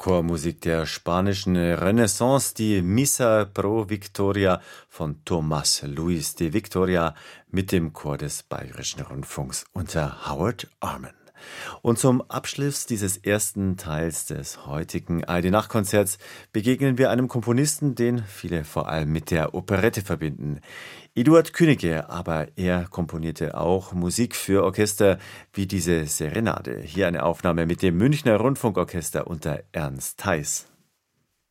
Chormusik der spanischen Renaissance, die Missa pro Victoria von Tomás Luis de Victoria mit dem Chor des Bayerischen Rundfunks unter Howard Arman. Und zum Abschluss dieses ersten Teils des heutigen ARD-Nachtkonzerts begegnen wir einem Komponisten, den viele vor allem mit der Operette verbinden. Eduard Künneke, aber er komponierte auch Musik für Orchester wie diese Serenade. Hier eine Aufnahme mit dem Münchner Rundfunkorchester unter Ernst Theis.